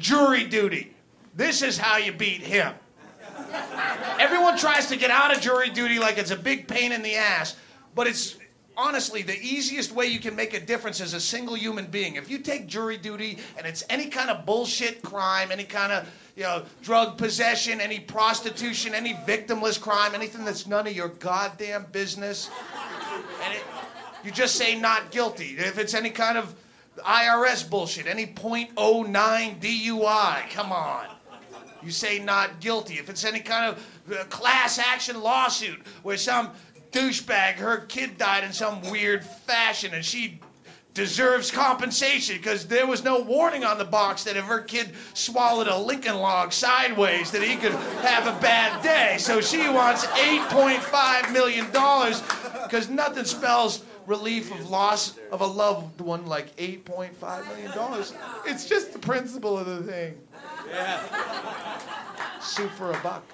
jury duty. This is how you beat him. Everyone tries to get out of jury duty like it's a big pain in the ass, but it's honestly the easiest way you can make a difference as a single human being. If you take jury duty and it's any kind of bullshit crime, any kind of drug possession, any prostitution, any victimless crime, anything that's none of your goddamn business, and you just say not guilty. If it's any kind of IRS bullshit, any .09 DUI, come on. You say not guilty. If it's any kind of class action lawsuit where some douchebag, her kid died in some weird fashion and she deserves compensation because there was no warning on the box that if her kid swallowed a Lincoln log sideways that he could have a bad day. So she wants $8.5 million because nothing spells relief of loss of a loved one like $8.5 million. It's just the principle of the thing. Yeah. Soup for a buck.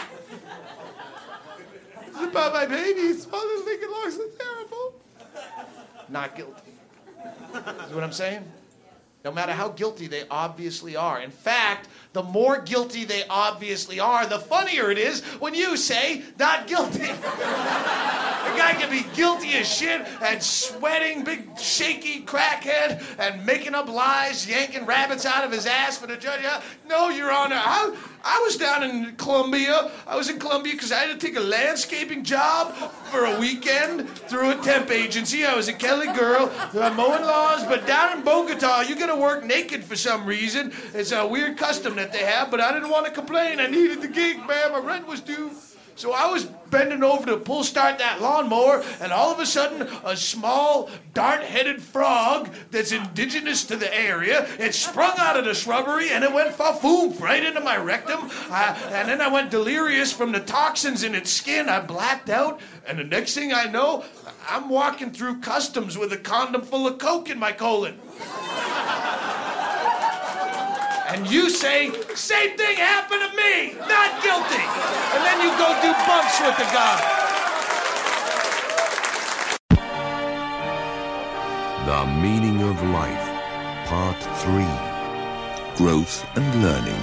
It's about my baby. Swallowed Lincoln logs are terrible. Not guilty. Is what I'm saying? No matter how guilty they obviously are. In fact, the more guilty they obviously are, the funnier it is when you say not guilty. The guy can be guilty as shit and sweating, big shaky crackhead and making up lies, yanking rabbits out of his ass for the judge. No, Your Honor, I was down in Colombia. I was in Colombia because I had to take a landscaping job for a weekend through a temp agency. I was a Kelly girl mowing lawns, but down in Bogota, you gotta work naked for some reason. It's a weird custom that they have, but I didn't want to complain. I needed the gig, man. My rent was due. So I was bending over to pull start that lawnmower, and all of a sudden, a small, dart-headed frog that's indigenous to the area, it sprung out of the shrubbery, and it went fa-foom right into my rectum. And then I went delirious from the toxins in its skin. I blacked out, and the next thing I know, I'm walking through customs with a condom full of coke in my colon. And you say, same thing happened to me, not guilty. And then you go do bumps with the guy. The Meaning of Life, Part 3, Growth and Learning.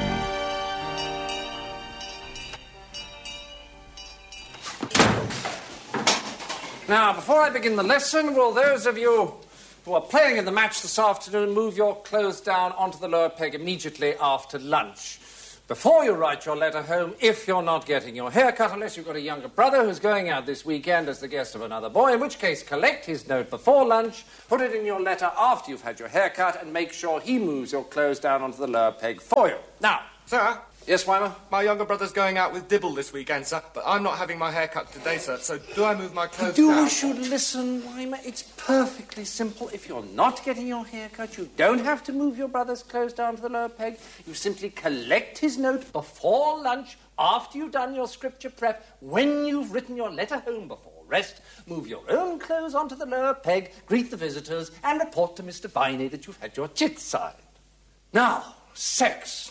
Now, before I begin the lesson, will those of you who are playing in the match this afternoon move your clothes down onto the lower peg immediately after lunch? Before you write your letter home, if you're not getting your hair cut, unless you've got a younger brother who's going out this weekend as the guest of another boy, in which case collect his note before lunch, put it in your letter after you've had your hair cut, and make sure he moves your clothes down onto the lower peg for you. Now, Sir? Yes, Weimer? My younger brother's going out with Dibble this weekend, sir, but I'm not having my hair cut today, sir, so do I move my clothes down? You should listen, Weimer. It's perfectly simple. If you're not getting your hair cut, you don't have to move your brother's clothes down to the lower peg. You simply collect his note before lunch, after you've done your scripture prep, when you've written your letter home before rest, move your own clothes onto the lower peg, greet the visitors, and report to Mr. Viney that you've had your chit signed. Now, sex.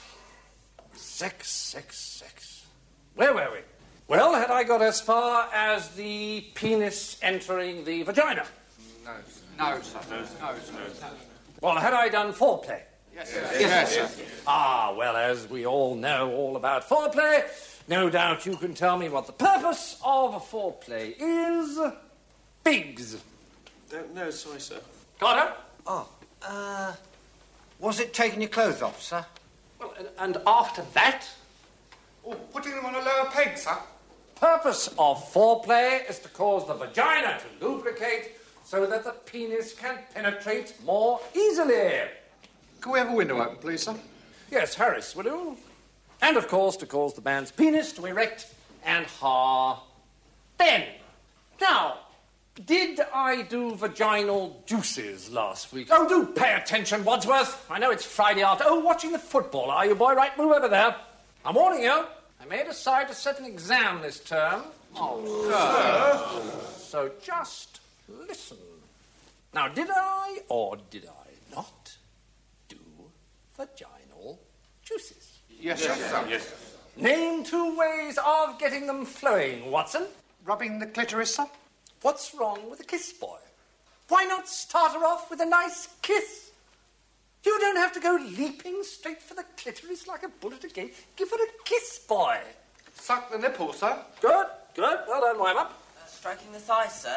Sex. Where were we? Well, had I got as far as the penis entering the vagina? No, sir. Well, had I done foreplay? Yes, sir. Ah, well, as we all know all about foreplay, no doubt you can tell me what the purpose of a foreplay is. Pigs. No, sorry, sir. Got it? Oh, was it taking your clothes off, sir? Well, and after that? Oh, putting them on a lower peg, sir. Purpose of foreplay is to cause the vagina to lubricate so that the penis can penetrate more easily. Can we have a window open, please, sir? Yes, Harris, will you? And, of course, to cause the man's penis to erect and then. Now, did I do vaginal juices last week? Oh, do pay attention, Wadsworth. I know it's Friday after. Oh, watching the football, are you, boy? Right, move over there. I'm warning you. I may decide to set an exam this term. Oh, sir. So just listen. Now, did I or did I not do vaginal juices? Yes, sir. Yes. Name 2 ways of getting them flowing, Watson. Rubbing the clitoris, sir? What's wrong with a kiss, boy? Why not start her off with a nice kiss? You don't have to go leaping straight for the clitoris like a bullet again. Give her a kiss, boy. Suck the nipple, sir. Good, good. Well done, wind up. Striking the thigh, sir?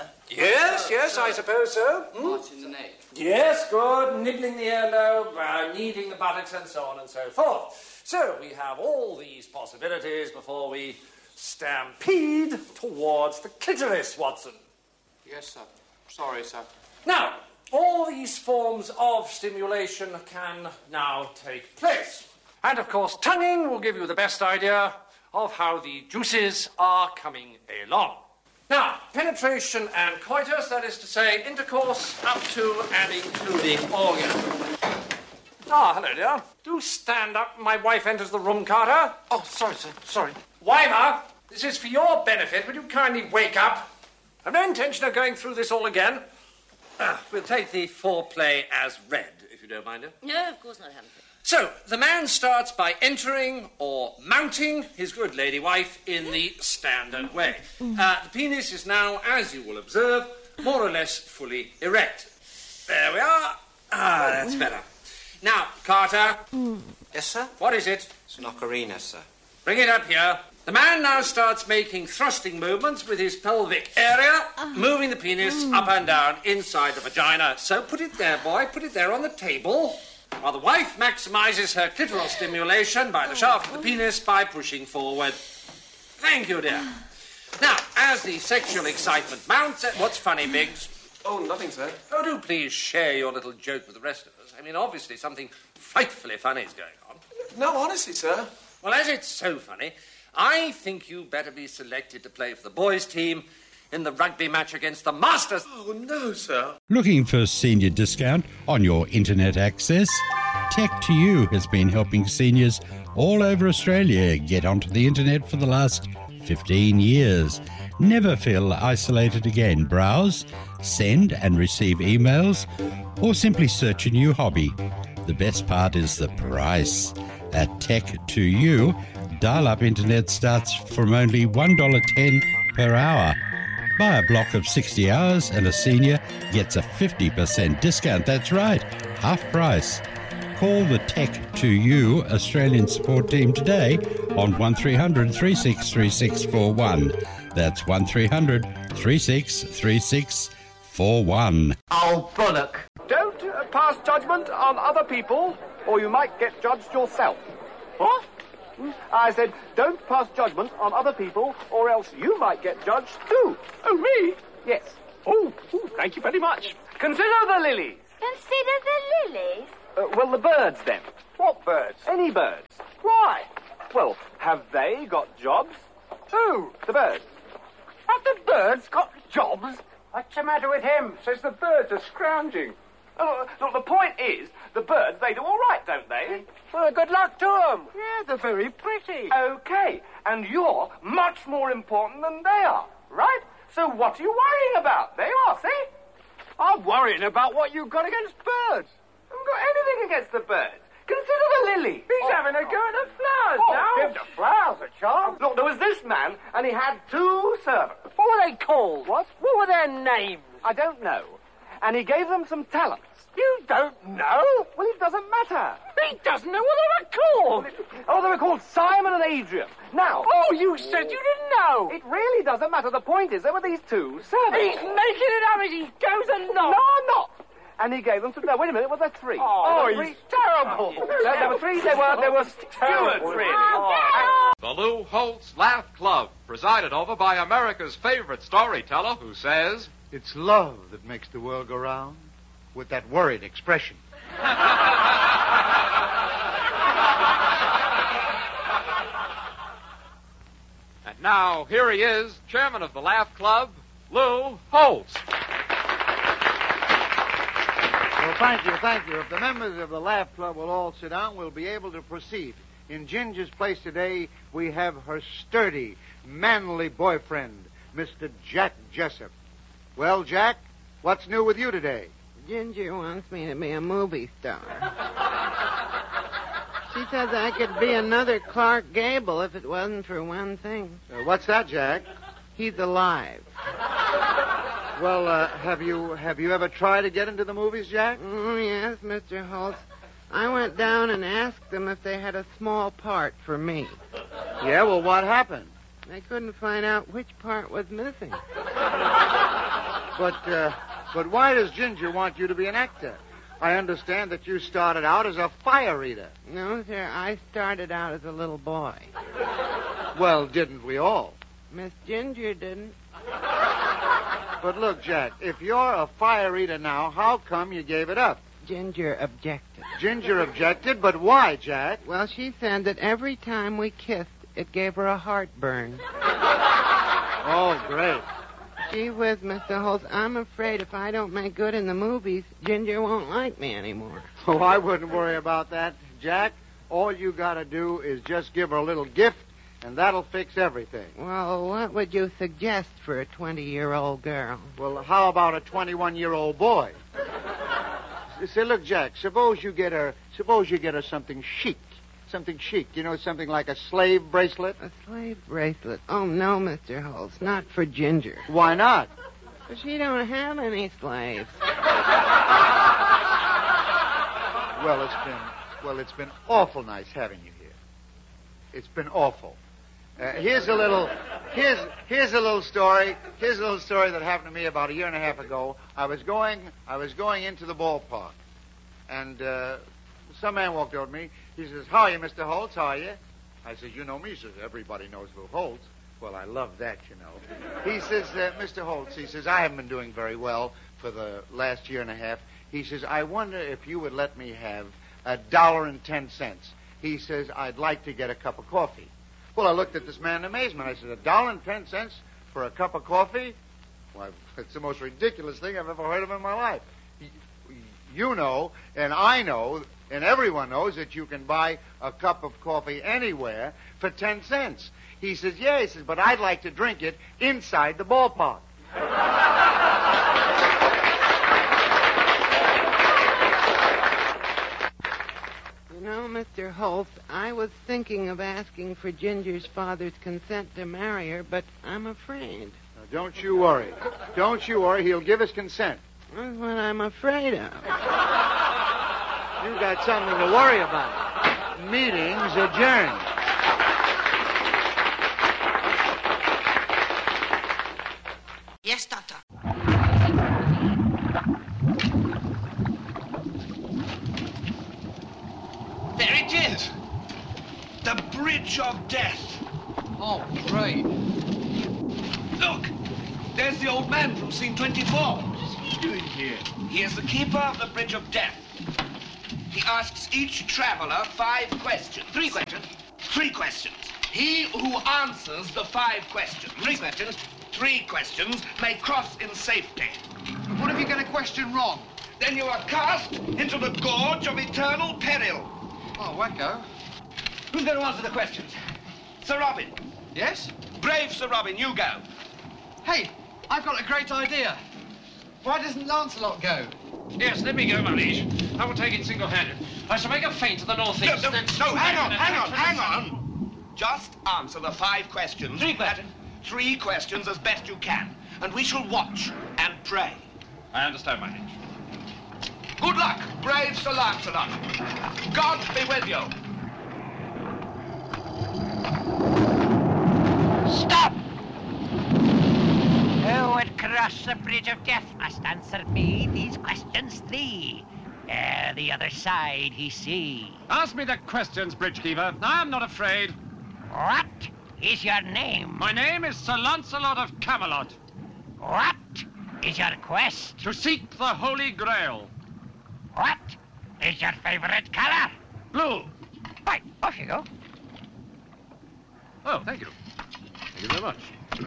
Yes, I suppose so. Marching the neck. Yes, good. Nibbling the earlobe, kneading the buttocks, and so on and so forth. So we have all these possibilities before we stampede towards the clitoris, Watson. Yes, sir. Sorry, sir. Now, all these forms of stimulation can now take place. And, of course, tonguing will give you the best idea of how the juices are coming along. Now, penetration and coitus, that is to say, intercourse up to and including orgasm. Ah, hello, dear. Do stand up. My wife enters the room, Carter. Oh, sorry, sir. Sorry. Weimar, this is for your benefit. Would you kindly wake up? I've no intention of going through this all again. We'll take the foreplay as read, if you don't mind it. No, of course not, Humphrey. So, the man starts by entering or mounting his good lady wife in the standard way. The penis is now, as you will observe, more or less fully erect. There we are. That's better. Now, Carter. Yes, sir? What is it? It's an ocarina, sir. Bring it up here. The man now starts making thrusting movements with his pelvic area, moving the penis up and down inside the vagina. So put it there, boy. Put it there on the table. While the wife maximizes her clitoral stimulation by the shaft of the penis by pushing forward. Thank you, dear. Now, as the sexual excitement mounts... What's funny, Biggs? Oh, nothing, sir. Oh, do please share your little joke with the rest of us. I mean, obviously something frightfully funny is going on. No, honestly, sir. Well, as it's so funny, I think you better be selected to play for the boys' team in the rugby match against the Masters. Oh, no, sir. Looking for a senior discount on your internet access? Tech2U has been helping seniors all over Australia get onto the internet for the last 15 years. Never feel isolated again. Browse, send and receive emails, or simply search a new hobby. The best part is the price. At Tech2U, dial-up internet starts from only $1.10 per hour. Buy a block of 60 hours and a senior gets a 50% discount. That's right, half price. Call the Tech2U Australian support team today on 1300 363641. That's 1300 363641. Oh, bollock. Don't pass judgment on other people, or you might get judged yourself. What? I said, don't pass judgment on other people, or else you might get judged too. Oh, me? Yes. Oh, thank you very much. Consider the lilies. Consider the lilies? Well, the birds, then. What birds? Any birds. Why? Well, have they got jobs? Who? The birds. Have the birds got jobs? What's the matter with him? Says the birds are scrounging. Oh, look, the point is, the birds, they do all right, don't they? Well, good luck to them. Yeah, they're very pretty. Okay, and you're much more important than they are, right? So what are you worrying about? They are, see? I'm worrying about what you've got against birds. I haven't got anything against the birds. Consider the lily. He's having a go at the flowers now. Give the flowers a chance. Look, there was this man, and he had 2 servants. What were they called? What were their names? I don't know. And he gave them some talents. You don't know? Well, it doesn't matter. He doesn't know what they were called. Oh, they were called Simon and Adrian. Now... Oh, you said you didn't know. It really doesn't matter. The point is, there were these 2 servants. He's making it up as he goes along. No, I'm not. And he gave them some... No, wait a minute. Were there 3? Oh, he's terrible. There were 3. They were stewards, really. The Lou Holtz Laugh Club, presided over by America's favorite storyteller who says... It's love that makes the world go round, with that worried expression. And now, here he is, chairman of the Laugh Club, Lou Holtz. Well, thank you. If the members of the Laugh Club will all sit down, we'll be able to proceed. In Ginger's place today, we have her sturdy, manly boyfriend, Mr. Jack Jessup. Well, Jack, what's new with you today? Ginger wants me to be a movie star. She says I could be another Clark Gable if it wasn't for one thing. What's that, Jack? He's alive. Well, have you ever tried to get into the movies, Jack? Oh, yes, Mr. Holtz. I went down and asked them if they had a small part for me. Yeah, well, what happened? They couldn't find out which part was missing. But why does Ginger want you to be an actor? I understand that you started out as a fire eater. No, sir, I started out as a little boy. Well, didn't we all? Miss Ginger didn't. But look, Jack, if you're a fire eater now, how come you gave it up? Ginger objected. Ginger objected, but why, Jack? Well, she said that every time we kissed, it gave her a heartburn. Oh, great. Gee whiz, Mr. Holtz, I'm afraid if I don't make good in the movies, Ginger won't like me anymore. Oh, I wouldn't worry about that, Jack. All you gotta do is just give her a little gift, and that'll fix everything. Well, what would you suggest for a 20-year-old girl? Well, how about a 21-year-old boy? Say, look, Jack, suppose you get her something chic. Something chic. You know, something like a slave bracelet? A slave bracelet? Oh, no, Mr. Holtz. Not for Ginger. Why not? Because she don't have any slaves. Well, it's been awful nice having you here. It's been awful. Here's a little story. Here's a little story that happened to me about a year and a half ago. I was going into the ballpark, and some man walked over to me. He says, "How are you, Mr. Holtz? How are you?" I says, "You know me." He says, "Everybody knows Lou Holtz." Well, I love that, you know. He says, "Mr. Holtz," he says, "I haven't been doing very well for the last year and a half." He says, "I wonder if you would let me have $1.10. He says, "I'd like to get a cup of coffee." Well, I looked at this man in amazement. I said, $1.10 for a cup of coffee? Why, it's the most ridiculous thing I've ever heard of in my life. You know, and I know, and everyone knows that you can buy a cup of coffee anywhere for 10 cents. He says, "Yeah," he says, "but I'd like to drink it inside the ballpark." You know, Mr. Holtz, I was thinking of asking for Ginger's father's consent to marry her, but I'm afraid. Now, don't you worry. Don't you worry. He'll give us consent. That's what I'm afraid of. You got something to worry about. Meeting's adjourned. Yes, Doctor. There it is. The Bridge of Death. Oh, great. Look, there's the old man from scene 24. What is he doing here? He is the keeper of the Bridge of Death. He asks each traveler 5 questions. 3 questions. 3 questions. He who answers the 5 questions. 3 questions may cross in safety. But what if you get a question wrong? Then you are cast into the gorge of eternal peril. Oh, wacko. Who's going to answer the questions? Sir Robin. Yes? Brave Sir Robin, you go. Hey, I've got a great idea. Why doesn't Lancelot go? Yes, let me go, my liege. I will take it single-handed. I shall make a feint to the northeast. No, hang on. Just answer the 5 questions. 3 questions. 3 questions as best you can. And we shall watch and pray. I understand, my liege. Good luck, brave Sir Lancelot. God be with you. Stop! Who would cross the Bridge of Death must answer me these questions 3. The other side he see. Ask me the questions, Bridgekeeper. I am not afraid. What is your name? My name is Sir Lancelot of Camelot. What is your quest? To seek the Holy Grail. What is your favorite color? Blue. Right, off you go. Oh, thank you. Thank you very much.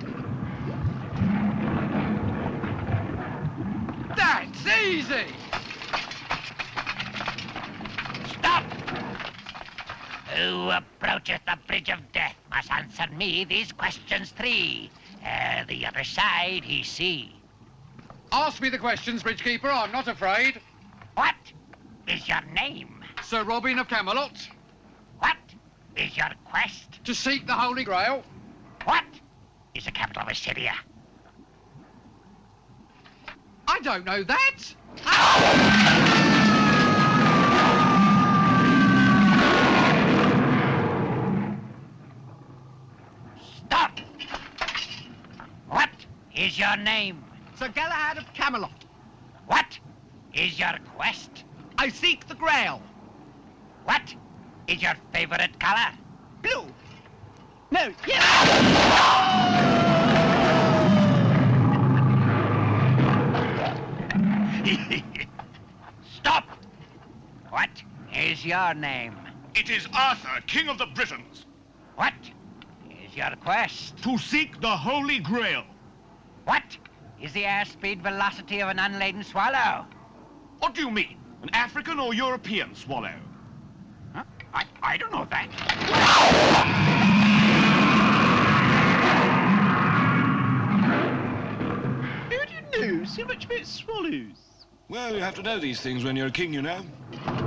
That's easy! Stop! Who approacheth the Bridge of Death must answer me these questions 3. The other side he see. Ask me the questions, Bridgekeeper. I'm not afraid. What is your name? Sir Robin of Camelot. What is your quest? To seek the Holy Grail. What is the capital of Assyria? I don't know that. is your name? Sir Galahad of Camelot. What is your quest? I seek the Grail. What is your favorite color? Blue. No, yellow. Stop! What is your name? It is Arthur, King of the Britons. What is your quest? To seek the Holy Grail. What is the airspeed velocity of an unladen swallow? What do you mean? An African or European swallow? Huh? I don't know that. Who do you know so much about swallows? Well, you have to know these things when you're a king, you know.